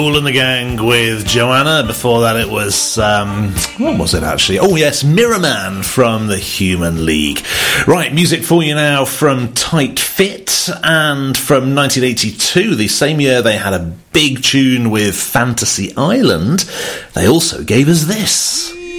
Kool and the Gang with Joanna. Before that it was, what was it actually? Oh yes, Mirror Man from the Human League. Right, music for you now from Tight Fit, and from 1982, the same year they had a big tune with Fantasy Island, they also gave us this.